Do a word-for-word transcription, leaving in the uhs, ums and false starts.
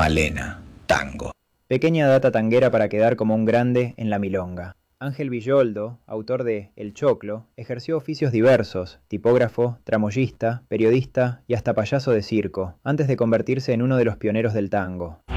Malena, tango. Pequeña data tanguera para quedar como un grande en la milonga. Ángel Villoldo, autor de El Choclo, ejerció oficios diversos, tipógrafo, tramoyista, periodista y hasta payaso de circo, antes de convertirse en uno de los pioneros del tango.